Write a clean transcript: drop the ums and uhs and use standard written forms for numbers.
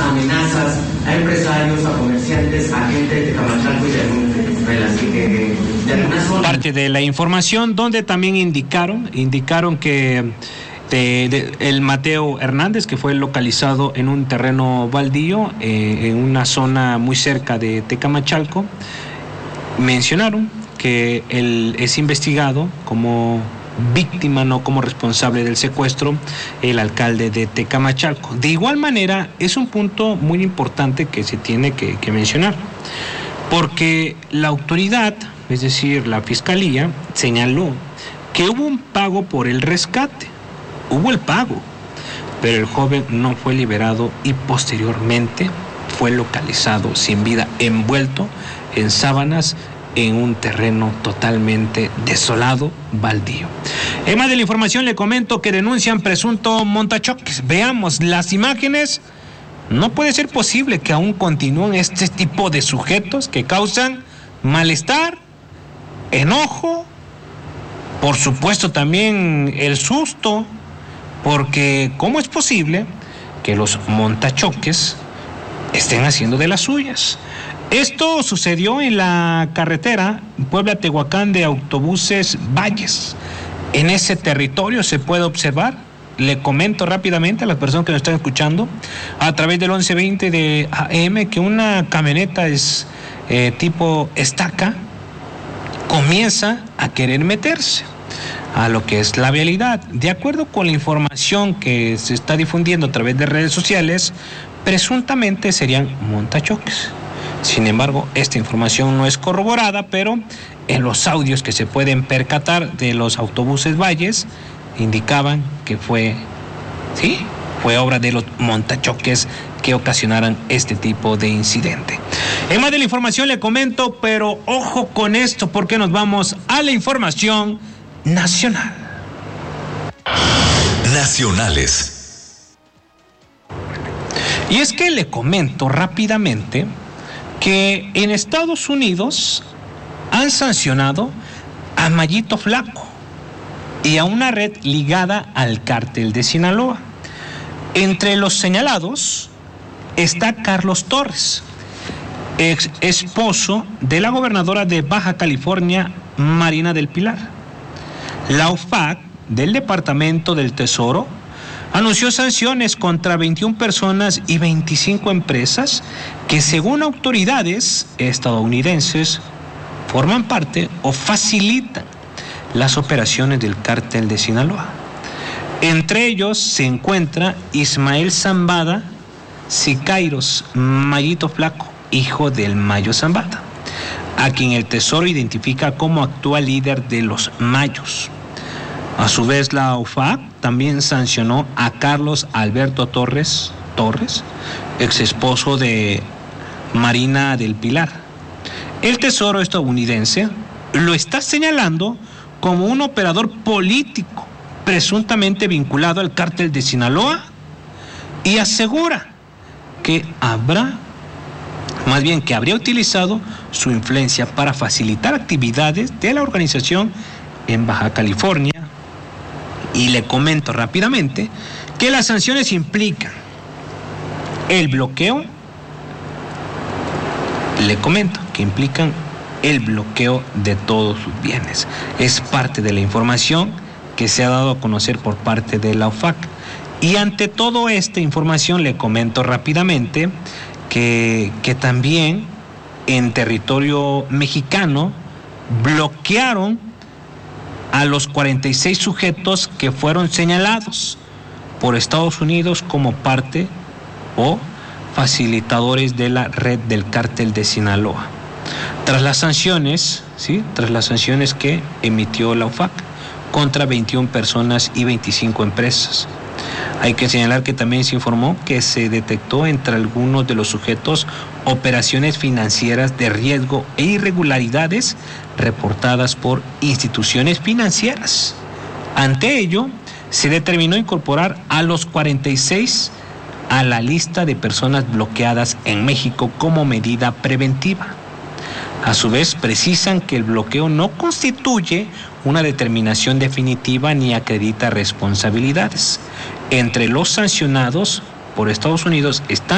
amenazas a empresarios, a comerciantes, a gente de Tecamachalco y de algunas zonas. Parte de la información donde también indicaron que el Mateo Hernández, que fue localizado en un terreno baldío en una zona muy cerca de Tecamachalco, mencionaron que él es investigado como víctima, no como responsable del secuestro, el alcalde de Tecamachalco. De igual manera, es un punto muy importante que se tiene que mencionar, porque la autoridad, es decir, la fiscalía, señaló que hubo un pago por el rescate. Hubo el pago, pero el joven no fue liberado y posteriormente fue localizado sin vida, envuelto en sábanas en un terreno totalmente desolado, baldío. En más de la información le comento que denuncian presunto montachoques. Veamos las imágenes. No puede ser posible que aún continúen este tipo de sujetos que causan malestar, enojo, por supuesto también el susto, porque ¿cómo es posible que los montachoques estén haciendo de las suyas? Esto sucedió en la carretera Puebla-Tehuacán de Autobuses Valles. En ese territorio se puede observar, le comento rápidamente a las personas que nos están escuchando, a través del 1120 de AM, que una camioneta tipo estaca comienza a querer meterse a lo que es la vialidad. De acuerdo con la información que se está difundiendo a través de redes sociales, presuntamente serían montachoques. Sin embargo, esta información no es corroborada, pero en los audios que se pueden percatar de los autobuses Valles indicaban que fue obra de los montachoques que ocasionaron este tipo de incidente. En más de la información le comento, pero ojo con esto, porque nos vamos a la información nacional. Nacionales. Y es que le comento rápidamente que en Estados Unidos han sancionado a Mayito Flaco y a una red ligada al cártel de Sinaloa. Entre los señalados está Carlos Torres, ex esposo de la gobernadora de Baja California, Marina del Pilar. La UFAC del Departamento del Tesoro anunció sanciones contra 21 personas y 25 empresas que, según autoridades estadounidenses, forman parte o facilitan las operaciones del cártel de Sinaloa. Entre ellos se encuentra Ismael Zambada, Sicairos Mayito Flaco, hijo del Mayo Zambada, a quien el Tesoro identifica como actual líder de los Mayos. A su vez, la UFAC también sancionó a Carlos Alberto Torres, ex esposo de Marina del Pilar. El Tesoro estadounidense lo está señalando como un operador político presuntamente vinculado al cártel de Sinaloa y asegura que habría utilizado su influencia para facilitar actividades de la organización en Baja California. Y le comento rápidamente que las sanciones implican el bloqueo de todos sus bienes. Es parte de la información que se ha dado a conocer por parte de la UFAC. Y ante toda esta información le comento rápidamente que también en territorio mexicano bloquearon a los 46 sujetos que fueron señalados por Estados Unidos como parte o facilitadores de la red del cártel de Sinaloa. Tras las sanciones que emitió la UFAC contra 21 personas y 25 empresas. Hay que señalar que también se informó que se detectó entre algunos de los sujetos operaciones financieras de riesgo e irregularidades reportadas por instituciones financieras. Ante ello, se determinó incorporar a los 46 a la lista de personas bloqueadas en México como medida preventiva. A su vez, precisan que el bloqueo no constituye una determinación definitiva ni acredita responsabilidades. Entre los sancionados por Estados Unidos están